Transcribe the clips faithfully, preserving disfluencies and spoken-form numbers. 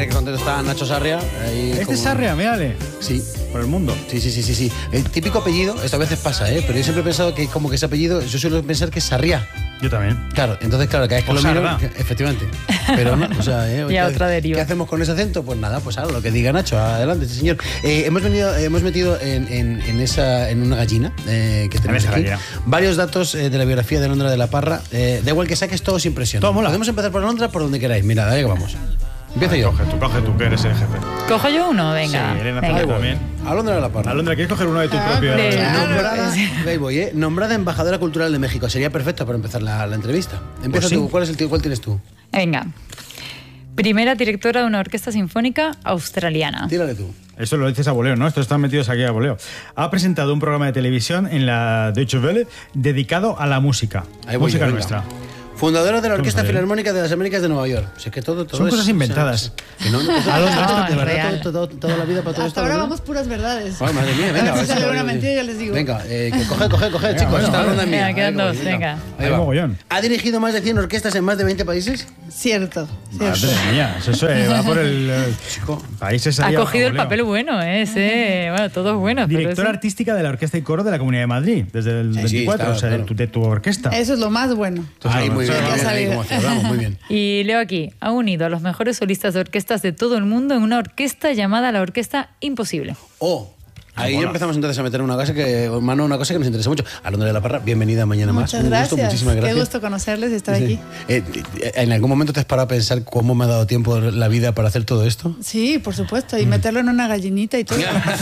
mira qué contento está Nacho Sarria. Ahí ¿Este como... es Sarria? Mírale. Sí. Por el mundo. Sí, sí, sí, sí, sí. El típico apellido, esto a veces pasa, ¿eh? Pero yo siempre he pensado que como que ese apellido, yo suelo pensar que es Sarria. Yo también. Claro, entonces claro, cada vez que O lo miro, Sarda. que- efectivamente. Pero no, o sea, ¿eh? Ya ¿qué- otra deriva. ¿Qué hacemos con ese acento? Pues nada, pues ahora lo que diga Nacho, adelante, sí, señor. Eh, hemos venido, eh, hemos metido en, en, en esa, en una gallina eh, que tenemos esa aquí gallina. varios datos eh, de la biografía de Alondra de la Parra. Eh, da igual que saques, todo sin presión. Todo mola. Podemos empezar por Alondra por donde queráis. Mira, dale que vamos. Empiezo yo. Coge tú, coge tú, que eres el jefe. ¿Cojo yo uno? Venga. Sí, Elena venga. Ferrer también. Alondra de la Parra. Alondra, ¿quieres coger uno de tu propio? de- Nombrada, Sí. ahí voy, ¿eh? Nombrada embajadora cultural de México. Sería perfecta para empezar la, la entrevista. Empieza Pues sí. tú. ¿Cuál es el tío? ¿Cuál tienes tú? Venga. Primera directora de una orquesta sinfónica australiana. Tírale tú. Eso lo dices a voleo, ¿no? Estos están metidos aquí a voleo. Ha presentado un programa de televisión en la Deutsche Welle dedicado a la música. Ahí voy, música venga. nuestra. Fundadora de la Orquesta Vamos a ver. Filarmónica de las Américas de Nueva York. O sea, que todo, todo Son es- cosas inventadas. Que no, no, todo- Alondra, todo- no, de es verdad, real. todo- todo- toda la vida para todo esto. Hasta ahora ¿verdad? vamos puras verdades. Ay, madre mía, venga. A ver si ver sale si- una mentira, ya les digo. Venga, eh, que coge, coge, coge, Venga, chicos. bueno, Esta vale. ronda es mía. Venga, quedan Ahí voy, dos, venga. Ahí Hay va. mogollón. ¿Ha dirigido más de cien orquestas en más de veinte países? Cierto, cierto. Madre mía, eso, eso eh, va por el eh, Chico. países Ha ahí a cogido el voleo. papel bueno, ¿eh? Ese, bueno, todos buenos. pero Directora ese- artística de la Orquesta y Coro de la Comunidad de Madrid, desde el Sí, sí, veinticuatro, está, o sea, de, claro. tu, de tu orquesta. Eso es lo más bueno. Ahí, muy bien, Ya muy bien, ahí sabía. como celebramos, muy bien. Y leo aquí, ha unido a los mejores solistas de orquestas de todo el mundo en una orquesta llamada la Orquesta Imposible. Oh, ahí Mola. empezamos entonces a meter una cosa que, mano, una cosa que nos interesa mucho. Alondra de la Parra, bienvenida mañana más. Muchas Un gracias. gusto, muchísimas gracias. Qué gusto conocerles y estar Sí. aquí. Eh, ¿En algún momento te has parado a pensar cómo me ha dado tiempo la vida para hacer todo esto? Sí, por supuesto. Mm. Y meterlo en una gallinita y todo.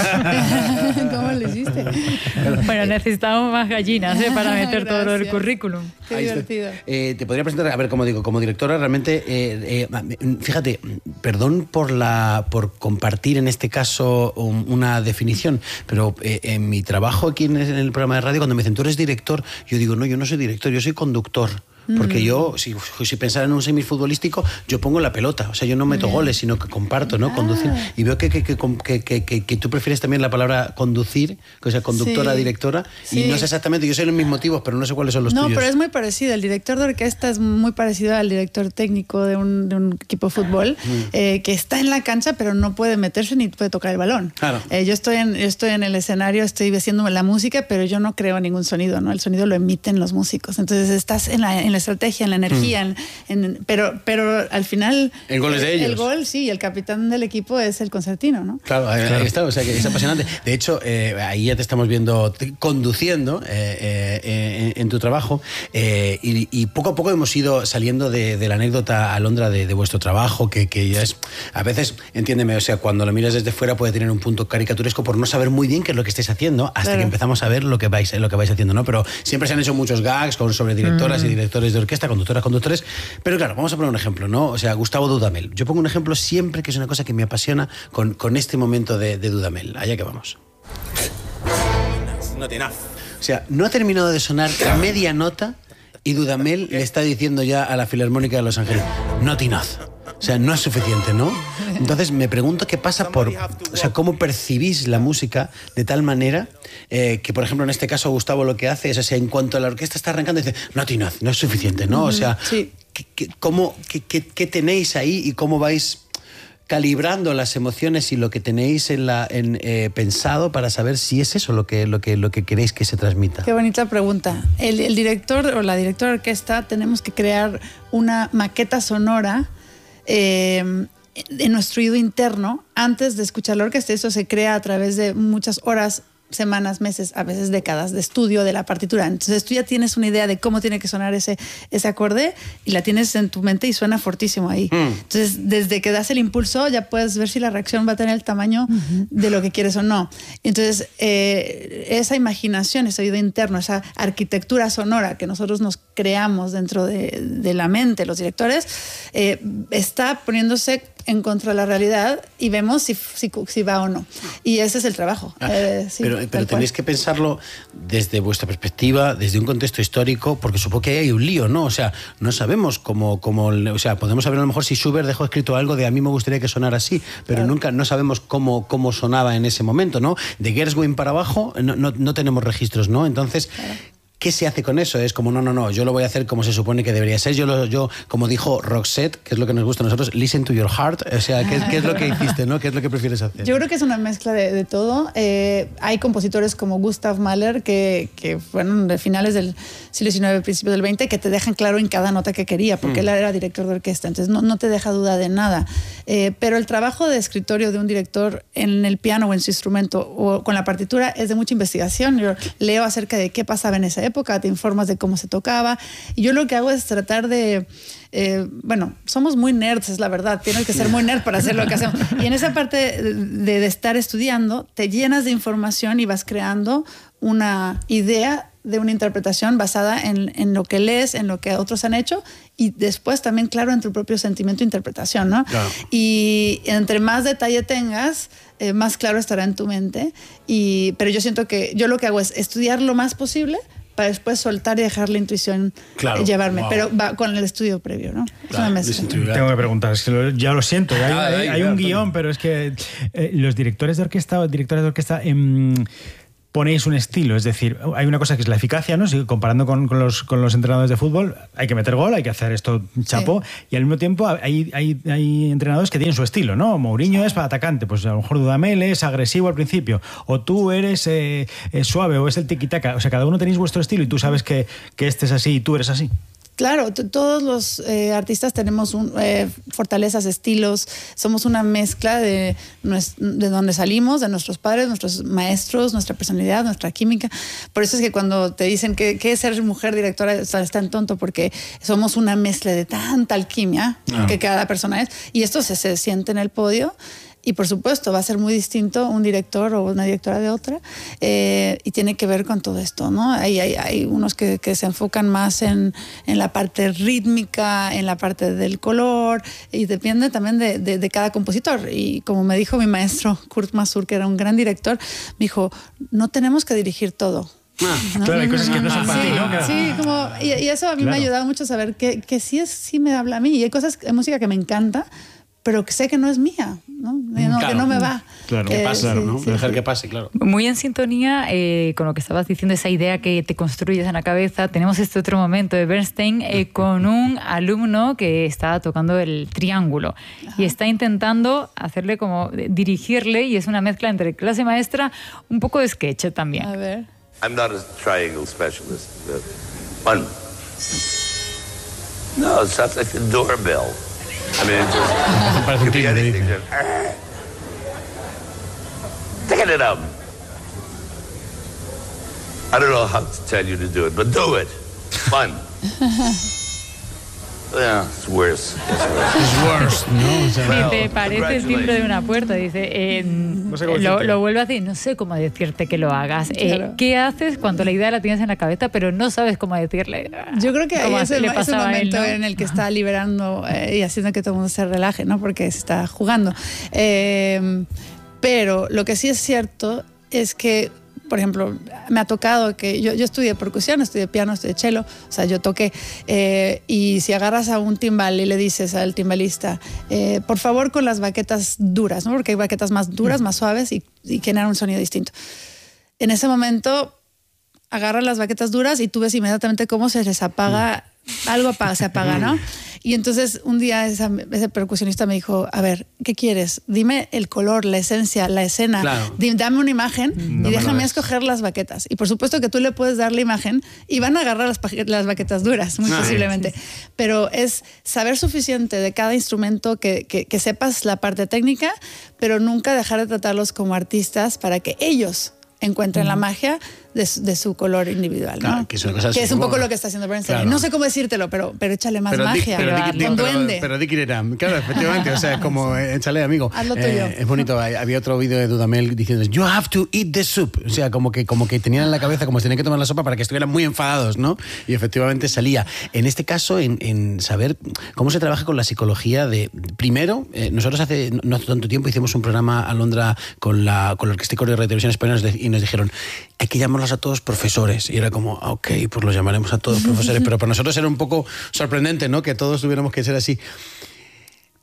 ¿Cómo lo hiciste? Bueno, necesitamos más gallinas ¿eh? para meter todo lo del Gracias. currículum. Qué Ahí está. divertido. Eh, te podría presentar, a ver, como digo, como directora, realmente, eh, eh, fíjate, perdón por la por compartir en este caso un- una definición, pero eh, en mi trabajo aquí en el, en el programa de radio, cuando me dicen, tú eres director, yo digo, no, yo no soy director, yo soy conductor. Porque yo, si, si pensara en un semifutbolístico, yo pongo la pelota. O sea, yo no meto goles, sino que comparto, ¿no? Conducir. Y veo que, que, que, que, que, que- que tú prefieres también la palabra conducir, o sea, conductora, Sí. directora. Y Sí. no sé exactamente, yo sé los mis motivos, pero no sé cuáles son los No, tuyos. pero es muy parecido. El director de orquesta es muy parecido al director técnico de un, de un equipo de fútbol, eh, que está en la cancha, pero no puede meterse ni puede tocar el balón. Claro. Eh, yo, estoy en, yo estoy en el escenario, estoy haciendo la música, pero yo no creo ningún sonido, ¿no? El sonido lo emiten los músicos. Entonces estás en la, en la estrategia, en la energía, en- en- pero, pero al final... El gol es de ellos. El gol, sí, el capitán del equipo es el concertino, ¿no? Claro, ahí, ahí está, o sea que es apasionante. De hecho, eh, ahí ya te estamos viendo te- conduciendo eh, eh, eh, en, en tu trabajo eh, y, y poco a poco hemos ido saliendo de, de la anécdota, Alondra, de, de vuestro trabajo, que, que ya es, a veces, entiéndeme, o sea, cuando lo miras desde fuera puede tener un punto caricaturesco por no saber muy bien qué es lo que estáis haciendo hasta Claro. que empezamos a ver lo que vais, lo que vais haciendo, ¿no? Pero siempre se han hecho muchos gags con, sobre directoras y directores de orquesta, conductoras, conductores, pero claro, vamos a poner un ejemplo, ¿no? O sea, Gustavo Dudamel. Yo pongo un ejemplo siempre que es una cosa que me apasiona con, con este momento de, de Dudamel. Allá que vamos. Not enough. O sea, no ha terminado de sonar media nota y Dudamel le está diciendo ya a la Filarmónica de Los Ángeles, not enough. O sea, no es suficiente, ¿no? Entonces me pregunto qué pasa por... O sea, cómo percibís la música de tal manera eh, que, por ejemplo, en este caso Gustavo lo que hace es, o sea, en cuanto la orquesta está arrancando, dice, not enough, no es suficiente, ¿no? O sea, Sí. ¿qué, qué- cómo, qué, qué- qué tenéis ahí y cómo vais calibrando las emociones y lo que tenéis en la, en, eh, pensado para saber si es eso lo que, lo que, lo que queréis que se transmita? Qué bonita pregunta. El, el director o la directora de orquesta tenemos que crear una maqueta sonora eh, en nuestro oído interno antes de escuchar la orquesta. Eso se crea a través de muchas horas, semanas, meses, a veces décadas de estudio de la partitura. Entonces tú ya tienes una idea de cómo tiene que sonar ese, ese acorde y la tienes en tu mente y suena fortísimo ahí. Mm. Entonces desde que das el impulso ya puedes ver si la reacción va a tener el tamaño de lo que quieres o no. Entonces eh, esa imaginación, ese oído interno, esa arquitectura sonora que nosotros nos creamos dentro de, de la mente, los directores, eh, está poniéndose en contra de la realidad y vemos si, si, si va o no. Y ese es el trabajo. Ah, Eh, sí, pero tal pero cual. tenéis que pensarlo desde vuestra perspectiva, desde un contexto histórico, porque supongo que hay un lío, ¿no? O sea, no sabemos cómo, cómo o sea, podemos saber a lo mejor si Schubert dejó escrito algo de a mí me gustaría que sonara así, pero Claro. nunca no sabemos cómo, cómo sonaba en ese momento, ¿no? De Gershwin para abajo no, no, no tenemos registros, ¿no? Entonces, ¿qué se hace con eso? Es como, no, no, no, yo lo voy a hacer como se supone que debería ser. Yo, lo, yo como dijo Roxette, que es lo que nos gusta a nosotros, listen to your heart. O sea, ¿qué, qué es lo que hiciste, no? ¿Qué es lo que prefieres hacer? Yo creo que es una mezcla de, de todo. Eh, hay compositores como Gustav Mahler, que, que fueron de finales del siglo diecinueve, principios del veinte, que te dejan claro en cada nota que quería, porque mm. él era director de orquesta, entonces no, no te deja duda de nada. Eh, pero el trabajo de escritorio de un director en el piano o en su instrumento o con la partitura es de mucha investigación. Yo leo acerca de qué pasaba en esa época, te informas de cómo se tocaba, y yo lo que hago es tratar de... Eh, bueno, somos muy nerds, es la verdad, tienes que ser muy nerd para hacer lo que hacemos. Y en esa parte de, de estar estudiando, te llenas de información y vas creando una idea de una interpretación basada en, en lo que lees, en lo que otros han hecho, y después también, claro, en tu propio sentimiento de interpretación, ¿no? Claro. Y entre más detalle tengas, eh, más claro estará en tu mente. Y, pero yo siento que yo lo que hago es estudiar lo más posible para después soltar y dejar la intuición claro, llevarme, wow. pero va con el estudio previo, ¿no? Claro, es una mezcla. Tengo que preguntar, es que lo, ya lo siento, hay, ah, hay, hay un guión, pero es que eh, los directores de orquesta o directores de orquesta... Eh, ponéis un estilo, es decir, hay una cosa que es la eficacia, ¿no? Si comparando con, con, los, con los entrenadores de fútbol, hay que meter gol, hay que hacer esto chapo, sí. y al mismo tiempo hay, hay, hay entrenadores que tienen su estilo, ¿no? Mourinho sí. es para atacante, pues a lo mejor Dudamel es agresivo al principio, o tú eres eh, eh, suave, o es el tiki-taka, o sea, cada uno tenéis vuestro estilo y tú sabes que, que este es así y tú eres así. Claro, todos los eh, artistas tenemos un, eh, fortalezas, estilos, somos una mezcla de, de donde salimos, de nuestros padres, nuestros maestros, nuestra personalidad, nuestra química. Por eso es que cuando te dicen que, que es ser mujer directora, es tan tonto, porque somos una mezcla de tanta alquimia no. que cada persona es, y esto se, se siente en el podio. Y por supuesto va a ser muy distinto un director o una directora de otra, eh, y tiene que ver con todo esto, ¿no? Hay, hay, hay unos que, que se enfocan más en, en la parte rítmica, en la parte del color, y depende también de, de, de cada compositor. Y como me dijo mi maestro Kurt Masur, que era un gran director, me dijo, no tenemos que dirigir todo. Ah, ¿no? Claro, hay cosas que no son para sí, ti, ¿no? Claro. Sí, como, y, y eso a mí claro. me ha ayudado mucho a saber que, que sí, es, sí me habla a mí. Y hay cosas, hay música que me encanta, pero que sé que no es mía, ¿no? no claro. Que no me va. Claro, que, que pase, claro, sí, ¿no? Sí, dejar sí. que pase, claro. Muy en sintonía eh, con lo que estabas diciendo, esa idea que te construyes en la cabeza. Tenemos este otro momento de Bernstein eh, con un alumno que está tocando el triángulo. Ajá. Y está intentando hacerle como dirigirle, y es una mezcla entre clase maestra, un poco de sketch también. A ver. I'm not a triangle specialist. One. No, it sounds like a doorbell. I mean, it just could be anything. Take it up. I don't know how to tell you to do it, but do it. Fun. Yeah, it's worse. It's worse, ¿no? O sea, dice, parece el timbre de una puerta. Dice, eh, no sé lo, lo vuelve a decir, no sé cómo decirte que lo hagas. Claro. Eh, ¿Qué haces cuando la idea la tienes en la cabeza, pero no sabes cómo decirle? Yo creo que ahí es el, es el momento él, ¿no? en el que está liberando eh, y haciendo que todo el mundo se relaje, ¿no? Porque se está jugando. Eh, pero lo que sí es cierto es que, por ejemplo, me ha tocado que yo, yo estudié percusión, estudié piano, estudié cello, o sea, yo toqué, eh, y si agarras a un timbal y le dices al timbalista, eh, por favor con las baquetas duras, ¿no? Porque hay baquetas más duras, más suaves y, y generan un sonido distinto. En ese momento agarran las baquetas duras y tú ves inmediatamente cómo se les apaga, algo apaga, se apaga, ¿no? Y entonces un día esa, ese percusionista me dijo, a ver, ¿qué quieres? Dime el color, la esencia, la escena. Claro. Dame una imagen no y déjame escoger las baquetas. Y por supuesto que tú le puedes dar la imagen y van a agarrar las, las baquetas duras, muy ah, posiblemente. Sí. Pero es saber suficiente de cada instrumento, que, que, que sepas la parte técnica, pero nunca dejar de tratarlos como artistas para que ellos encuentren mm. la magia de su, de su color individual, ¿no? Claro, que es, una cosa que es un poco lo que está haciendo Bernstein. Claro. No sé cómo decírtelo, pero, pero échale más pero magia. Di, pero, pero, di, di, con pero, duende. Pero di quién era. Claro, efectivamente. O sea, es como échale, amigo. Hazlo tuyo. Eh, es bonito. Había otro vídeo de Dudamel diciendo, you have to eat the soup. O sea, como que, como que tenían en la cabeza como si tenían que tomar la sopa para que estuvieran muy enfadados, ¿no? Y efectivamente salía. En este caso, en, en saber cómo se trabaja con la psicología de... Primero, eh, nosotros hace no hace tanto tiempo hicimos un programa a Londra con la, con la Orquesta y Coro de Radio Televisión Española y nos dijeron, hay que llamarlos a todos profesores. Y era como, ok, pues los llamaremos a todos profesores. Pero para nosotros era un poco sorprendente, ¿no? Que todos tuviéramos que ser así.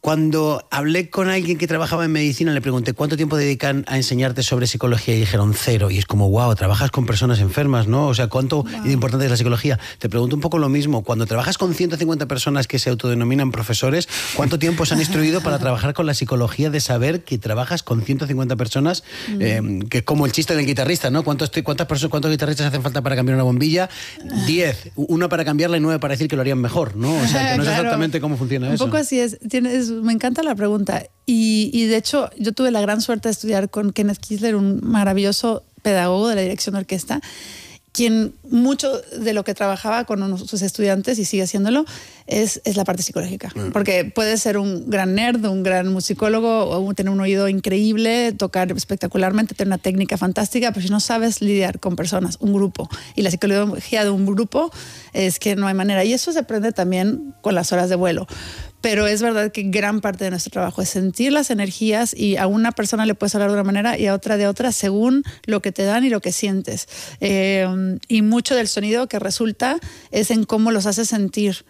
Cuando hablé con alguien que trabajaba en medicina, le pregunté ¿cuánto tiempo dedican a enseñarte sobre psicología? Y dijeron cero. Y es como, wow, trabajas con personas enfermas, ¿no? O sea, ¿cuánto wow. importante es la psicología? Te pregunto un poco lo mismo. Cuando trabajas con ciento cincuenta personas que se autodenominan profesores, ¿cuánto tiempo se han instruido para trabajar con la psicología de saber que trabajas con ciento cincuenta personas? Mm. Eh, que es como el chiste del guitarrista, ¿no? ¿Cuántos, cuántas personas, ¿Cuántos guitarristas hacen falta para cambiar una bombilla? Diez. Una para cambiarla y nueve para decir que lo harían mejor, ¿no? O sea, que no claro. es exactamente cómo funciona un eso. Un poco así es. Tienes, me encanta la pregunta. Y, y de hecho, yo tuve la gran suerte de estudiar con Kenneth Kisler, un maravilloso pedagogo de la dirección de orquesta, quien mucho de lo que trabajaba con sus estudiantes, y sigue haciéndolo, es, es la parte psicológica. Mm. Porque puedes ser un gran nerd, un gran musicólogo, o tener un oído increíble, tocar espectacularmente, tener una técnica fantástica, pero si no sabes lidiar con personas, un grupo, y la psicología de un grupo, es que no hay manera. Y eso se aprende también con las horas de vuelo. Pero es verdad que gran parte de nuestro trabajo es sentir las energías, y a una persona le puedes hablar de una manera y a otra de otra según lo que te dan y lo que sientes. Eh, y mucho del sonido que resulta es en cómo los haces sentir.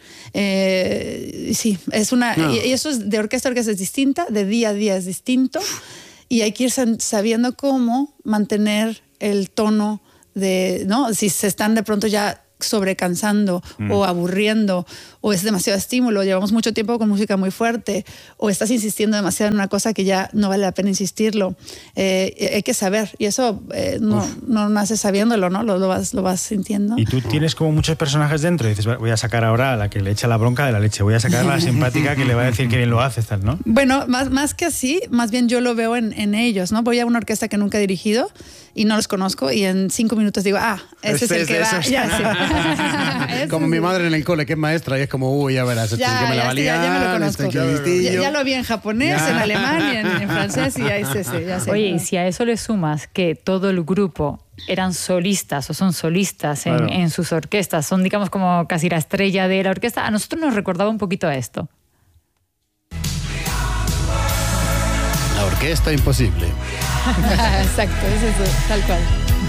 Eh, sí, es una... No. Y, y eso es de orquesta a orquesta es distinta, de día a día es distinto, y hay que ir sabiendo cómo mantener el tono de, ¿no? Si se están de pronto ya sobrecansando mm. o aburriendo, o es demasiado estímulo, llevamos mucho tiempo con música muy fuerte, o estás insistiendo demasiado en una cosa que ya no vale la pena insistirlo. Eh, hay que saber, y eso eh, no, no naces sabiéndolo, ¿no? Lo, lo, vas, lo vas sintiendo. Y tú tienes como muchos personajes dentro, y dices, voy a sacar ahora a la que le echa la bronca de la leche, voy a sacar a la simpática que le va a decir que bien lo haces, tal, ¿no? Bueno, más, más que así, más bien yo lo veo en, en ellos, ¿no? Voy a una orquesta que nunca he dirigido y no los conozco, y en cinco minutos digo, ah, ese es el que va. Ya, sí. Como mi madre en el cole, que es maestra, y es como, uy, ya verás, este ya, que me la valía. Ya, ya me lo conozco. Ya, ya lo vi en japonés, ya. en alemán y en, en francés, y ahí sí, sí, ya sé. Oye, y si a eso le sumas que todo el grupo eran solistas o son solistas en, claro. en sus orquestas, son, digamos, como casi la estrella de la orquesta, a nosotros nos recordaba un poquito a esto. La orquesta imposible. Exacto, es eso, tal cual.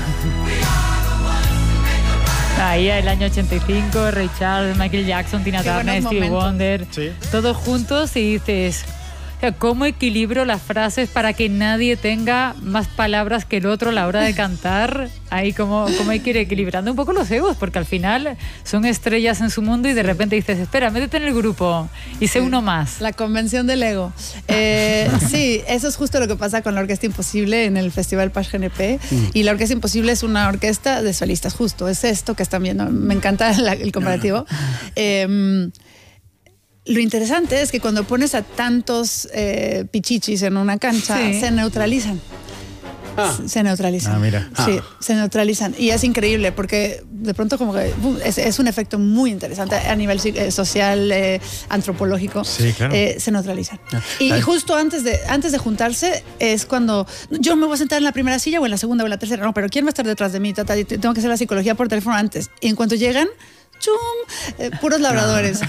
Ahí el año ochenta y cinco, Ray Charles, Michael Jackson, Tina Qué Turner, Stevie Wonder, sí. todos juntos, y dices, ¿cómo equilibro las frases para que nadie tenga más palabras que el otro a la hora de cantar? Ahí como, como hay que ir equilibrando un poco los egos, porque al final son estrellas en su mundo y de repente dices, espera, métete en el grupo y sé sí. uno más. La convención del ego. Eh, sí, eso es justo lo que pasa con la Orquesta Imposible en el Festival Page G N P. Mm. Y la Orquesta Imposible es una orquesta de solistas, justo. Es esto que están viendo. Me encanta la, el comparativo. Eh, Lo interesante es que cuando pones a tantos eh, pichichis en una cancha, sí. se neutralizan. Ah. Se neutralizan. Ah, mira. Sí, ah. se neutralizan. Y es increíble porque de pronto como que es, es un efecto muy interesante a nivel eh, social, eh, antropológico. Sí, claro. Eh, se neutralizan. Ah. Y, y justo antes de, antes de juntarse es cuando yo me voy a sentar en la primera silla o en la segunda o en la tercera. No, pero ¿quién va a estar detrás de mí? Tata, tengo que hacer la psicología por teléfono antes. Y en cuanto llegan... ¡Chum! Eh, puros labradores.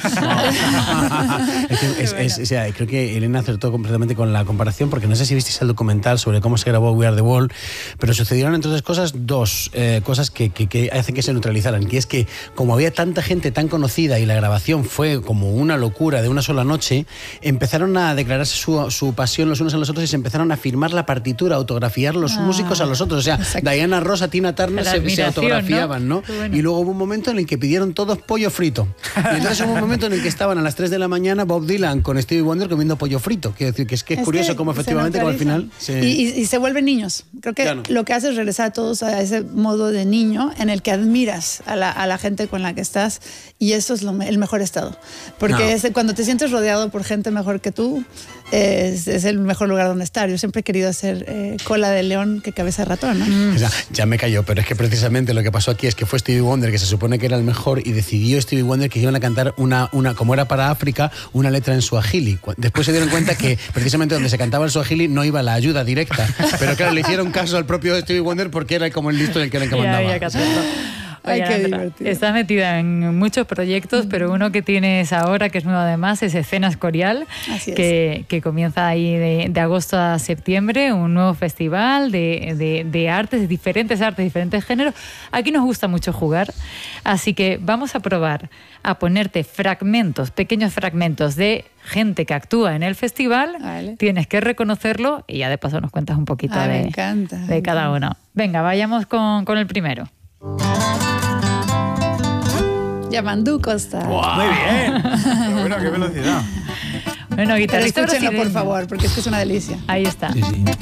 es, es, es, o sea, creo que Elena acertó completamente con la comparación, porque no sé si visteis el documental sobre cómo se grabó We Are the World, pero sucedieron entre otras cosas dos eh, cosas que, que, que hacen que se neutralizaran, que es que como había tanta gente tan conocida y la grabación fue como una locura de una sola noche, empezaron a declararse su, su pasión los unos a los otros y se empezaron a firmar la partitura, a autografiar los ah, músicos a los otros. O sea, exacto. Diana Ross, Tina Turner se, se autografiaban, ¿no? ¿no? Bueno. Y luego hubo un momento en el que pidieron todos pollo frito. Y entonces hubo un momento en el que estaban a las tres de la mañana Bob Dylan con Stevie Wonder comiendo pollo frito. Quiero decir que es que es, es curioso que cómo efectivamente como al final... Se... Y, y, y se vuelven niños. Creo que claro. lo que hace es regresar a todos a ese modo de niño en el que admiras a la, a la gente con la que estás, y eso es lo, el mejor estado. Porque no. es, cuando te sientes rodeado por gente mejor que tú, es, es el mejor lugar donde estar. Yo siempre he querido hacer eh, cola de león que cabeza de ratón, ¿no? Mm. O sea, ya me cayó, pero es que precisamente lo que pasó aquí es que fue Stevie Wonder, que se supone que era el mejor, y decidió Stevie Wonder que iban a cantar una, una, como era para África, una letra en suajili. Después se dieron cuenta que precisamente donde se cantaba el suajili no iba la ayuda directa, pero claro, le hicieron caso al propio Stevie Wonder porque era como el listo del que le mandaba. Ay, qué Alondra, divertido. estás metida en muchos proyectos, pero uno que tienes ahora, que es nuevo además, es Escena Escorial, Así es. que, que comienza ahí de, de agosto a septiembre, un nuevo festival de, de, de artes, de diferentes artes, diferentes géneros. Aquí nos gusta mucho jugar, así que vamos a probar a ponerte fragmentos, pequeños fragmentos de gente que actúa en el festival. Vale. Tienes que reconocerlo y ya de paso nos cuentas un poquito Ah, me de, encanta, de me cada uno. Venga, vayamos con, con el primero. Yamandu Costa. Muy bien. Pero bueno, qué velocidad. Bueno, Pero guitarrista escúchenlo, por brasileño. favor, porque es que es una delicia. Ahí está. Sí, sí.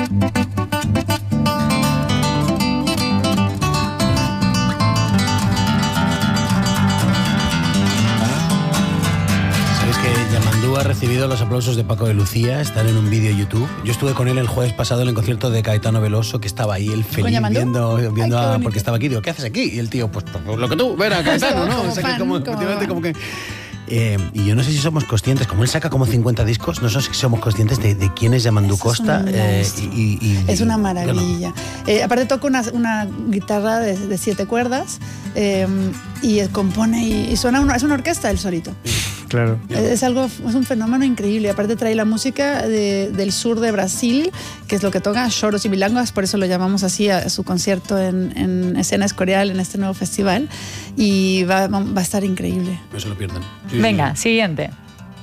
Sabes que Yamandu ha recibido los aplausos de Paco de Lucía, están en un vídeo YouTube. Yo estuve con él el jueves pasado en el concierto de Caetano Veloso, que estaba ahí él feliz Yamandu? viendo, viendo Ay, qué a, bonito. porque estaba aquí. Digo, ¿qué haces aquí? Y el tío, pues, pues, lo que tú, ven a Caetano, ¿no? Como O sea, que fan, como, como últimamente fan. como que... Eh, y yo no sé si somos conscientes, como él saca como cincuenta discos, no sé si somos conscientes de, de quién es Yamandu Eso es un Costa. eh, monstruo. y, y- Es una y- maravilla. Eh, aparte toca una, una guitarra de, de siete cuerdas eh, y compone y, y suena una, es una orquesta él solito. Claro. Es, es algo, es un fenómeno increíble. Aparte trae la música de- del sur de Brasil, que es lo que toca, choros y milongas, por eso lo llamamos así a, su concierto en, en Escena Escorial, en este nuevo festival. Y va, va a estar increíble. No se lo pierdan. Sí, sí. Venga, siguiente.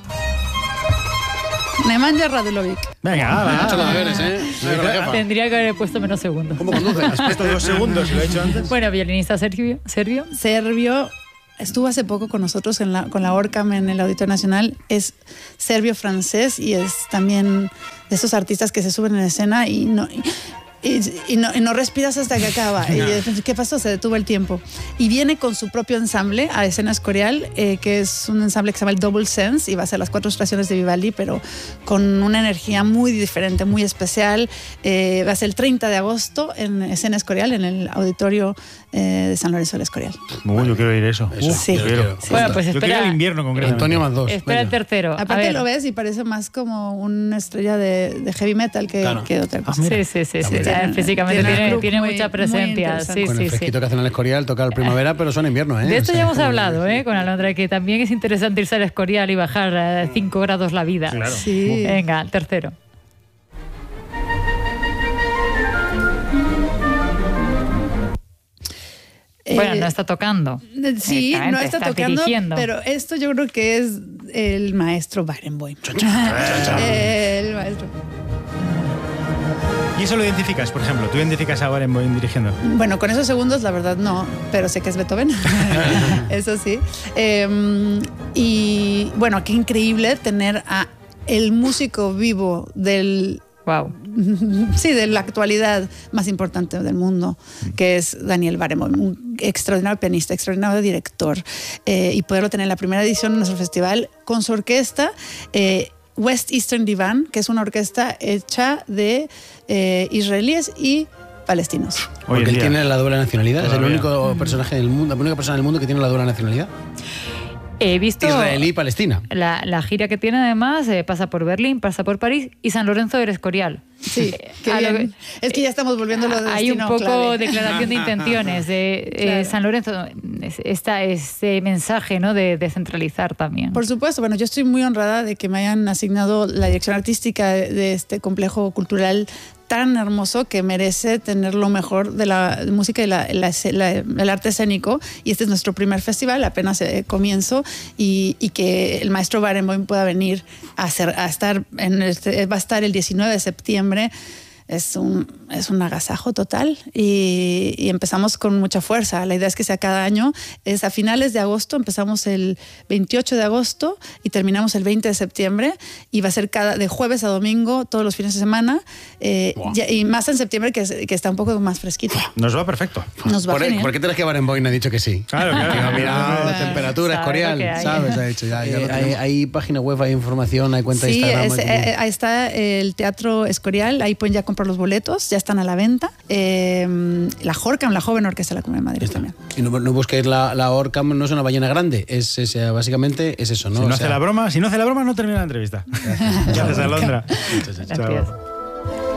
Nemanja Radulovic. Venga, va, va, Mucho va. deberes, ¿eh? No hay jefa. Tendría que haber puesto menos segundos. ¿Cómo conduces? Has puesto dos segundos, lo he hecho antes. Bueno, violinista serbio. serbio. Serbio. Estuvo hace poco con nosotros en la, con la Orcam en el Auditorio Nacional. Es serbio-francés y es también de esos artistas que se suben en escena y no... Y, y- y no, y no respiras hasta que acaba. Y después, ¿qué pasó? Se detuvo el tiempo. Y viene con su propio ensamble a Escena Escorial, eh, que es un ensamble que se llama el Double Sense y va a ser las cuatro estaciones de Vivaldi, pero con una energía muy diferente, muy especial. Eh, va a ser el treinta de agosto en Escena Escorial, en el Auditorio eh, de San Lorenzo del Escorial. Uy, yo quiero ir eso. Eso, Uf, sí. yo quiero. Sí. Bueno, pues Yo quiero espera. el invierno concretamente. Antonio más dos. Espera el venga. tercero. A Aparte ver. lo ves y parece más como una estrella de, de heavy metal que, Claro. que otra cosa. Sí, sí, sí, sí. Tiene- ya físicamente tiene un tiene, look tiene muy- mucha muy presencia. interesante. Sí, Con el sí, sí. fresquito que hacen en el Escorial, toca el primavera, pero suena invierno, ¿eh? De esto O sea, ya hemos como- hablado, ¿eh? Con Alondra, que también es interesante irse al Escorial y bajar cinco grados la vida. Claro. Sí. Venga, tercero. Bueno, Eh, no está tocando. Sí, no Directamente, está, tocando, dirigiendo. pero esto yo creo que es el maestro Barenboim. El maestro. Y eso lo identificas, por ejemplo. Tú identificas a Barenboim dirigiendo. Bueno, con esos segundos la verdad no, pero sé que es Beethoven. Eso sí. Eh, y bueno, qué increíble tener a el músico vivo del Wow. sí, de la actualidad más importante del mundo, que es Daniel Barenboim, un extraordinario pianista, extraordinario director, eh, y poderlo tener en la primera edición de nuestro festival con su orquesta, eh, West Eastern Divan, que es una orquesta hecha de eh, israelíes y palestinos. Hoy Porque en él día. tiene la doble nacionalidad, es el Todavía. único personaje del mundo, la única persona del mundo que tiene la doble nacionalidad. He visto Israelí y Palestina. la, la gira que tiene además, eh, pasa por Berlín, pasa por París y San Lorenzo del Escorial. Sí, Eh, qué a lo bien. Es que ya estamos volviendo lo de Hay un destino poco clave. declaración de intenciones de eh, Claro. San Lorenzo, es- esta, este mensaje, ¿no?, de descentralizar también. Por supuesto, bueno, yo estoy muy honrada de que me hayan asignado la dirección artística de, de este complejo cultural tan hermoso que merece tener lo mejor de la música y la, la- la- el arte escénico. Y este es nuestro primer festival, apenas eh, comienzo, y, y que el maestro Barenboim pueda venir a, hacer, a estar, en este, va a estar el diecinueve de septiembre. Es un, es un agasajo total y, y empezamos con mucha fuerza. La idea es que sea cada año. Es a finales de agosto, empezamos el veintiocho de agosto y terminamos el veinte de septiembre y va a ser cada, de jueves a domingo todos los fines de semana eh, Wow. ya- y más en septiembre que, es- que está un poco más fresquito. Nos va perfecto. Nos va ¿Por, genial. ¿Por qué te crees que Barenboim ha dicho que sí? Claro, claro. Que ha mirado Claro. temperatura, Sabe Escorial, lo que hay. ¿sabes? Ha dicho, ya, ya lo Eh, hay, hay página web, hay información, hay cuenta de Sí, Instagram. es- hay como- eh, ahí está el Teatro Escorial, ahí pueden ya comprar los boletos, ya están a la venta. Eh, la Jorcam, la joven orquesta de la Comunidad de Madrid también. Y no, no busquéis la, la Orcam, no es una ballena grande, es, es, eh, básicamente es eso, ¿no? Si no O hace sea, la broma, si no hace la broma, no termina la entrevista. Gracias, Alondra. Muchas gracias. Chao. Gracias.